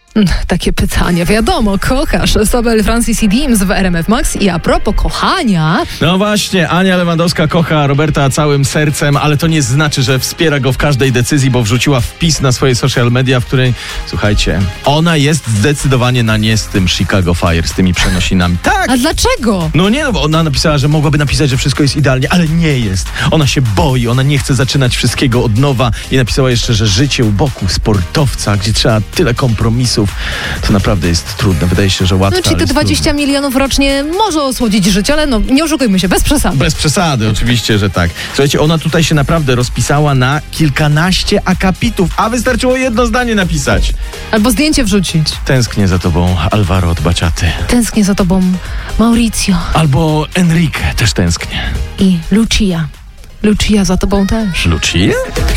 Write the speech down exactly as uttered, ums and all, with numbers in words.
Takie pytanie, wiadomo, kochasz Sobel, Francis i Dims w R M F Max. I a propos kochania... No właśnie, Ania Lewandowska kocha Roberta całym sercem, ale to nie znaczy, że wspiera go w każdej decyzji, bo wrzuciła wpis na swoje social media, w której, słuchajcie, ona jest zdecydowanie na nie z tym Chicago Fire, z tymi przenosinami. Tak! A dlaczego? No nie, no bo ona napisała, że mogłaby napisać, że wszystko jest idealnie, ale nie jest. Ona się boi, ona nie chce zaczynać wszystkiego od nowa i napisała jeszcze, że życie u boku sportowca, gdzie trzeba tyle kompromisów, to naprawdę jest trudne. Wydaje się, że łatwe, No czyli ale te jest dwadzieścia trudne. milionów rocznie może osłodzić życie, ale no nie oszukujmy się, bez przesady. Bez przesady, oczywiście, że tak. Słuchajcie, ona tutaj się naprawdę rozpisała na kilkanaście akapitów, a wystarczyło jedno zdanie napisać. Albo zdjęcie wrzucić. Tęsknię za tobą, Alvaro od Baciaty. Tęsknię za tobą, Mauricio. Albo Enrique, też tęsknię. I Lucia. Lucia za tobą też. Lucia?